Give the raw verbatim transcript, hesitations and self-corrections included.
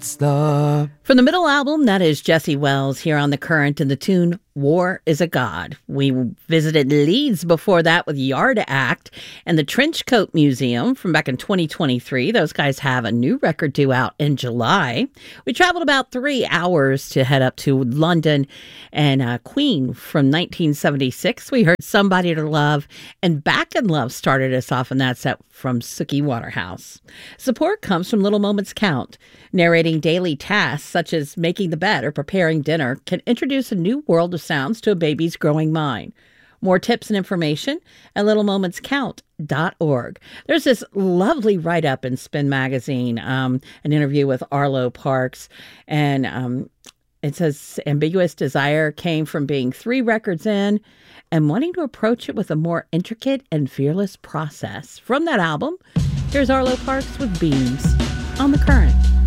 Stop. From the middle album, that is Jesse Wells here on The Current and the tune War is a God. We visited Leeds before that with Yard Act and the Trenchcoat Museum from back in twenty twenty-three. Those guys have a new record due out in July. We traveled about three hours to head up to London and uh, Queen from nineteen seventy-six. We heard Somebody to Love, and Back in Love started us off in that set from Suki Waterhouse. Support comes from Little Moments Count. Narrating daily tasks such as making the bed or preparing dinner can introduce a new world of sounds to a baby's growing mind. More tips and information at little moments count dot org. There's this lovely write-up in Spin Magazine, um, an interview with Arlo Parks, and um, it says Ambiguous Desire came from being three records in and wanting to approach it with a more intricate and fearless process. From that album, here's Arlo Parks with Beams on The Current.